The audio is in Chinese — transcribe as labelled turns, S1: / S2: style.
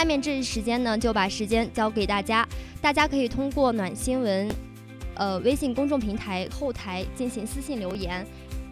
S1: 下面这时间呢，就把时间交给大家，大家可以通过暖新闻微信公众平台后台进行私信留言，